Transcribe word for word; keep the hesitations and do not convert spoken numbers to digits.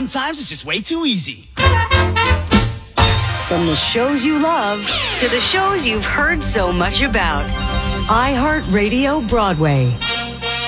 sometimes it's just way too easy. From the shows you love to the shows you've heard so much about. iHeartRadio Broadway.